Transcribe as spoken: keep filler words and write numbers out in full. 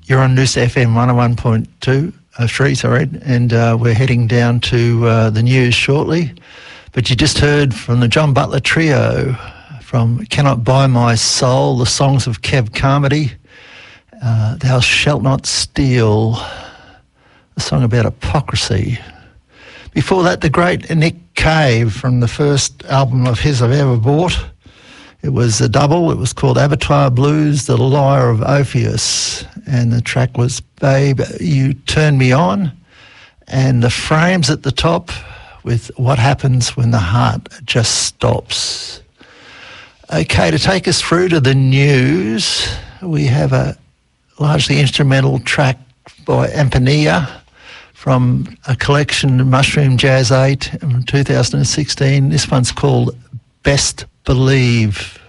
You're on Noosa F M one oh one point two, uh, three, sorry, and uh, we're heading down to uh, the news shortly. But you just heard from the John Butler Trio from Cannot Buy My Soul, the songs of Kev Carmody, uh, Thou Shalt Not Steal, a song about hypocrisy. Before that, the great Nick Cave from the first album of his I've ever bought. It was a double. It was called Abattoir Blues, The Lyre of Ophius. And the track was Babe, You Turn Me On. And the frames at the top with What Happens When the Heart Just Stops. Okay, to take us through to the news, we have a largely instrumental track by Ampania from a collection, Mushroom Jazz eight, from two thousand sixteen. This one's called Best Believe.